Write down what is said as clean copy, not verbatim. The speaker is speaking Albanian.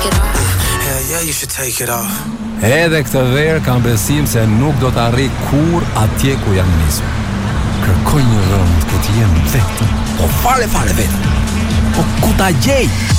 take it off. Hell yeah, you should take it off. Edhe këtë verë kam besim se nuk do të arri kur atje ku jam nisur. Kërkoj një rënd këtë jem vetëm, po fare vetëm. Po ku ta gjej?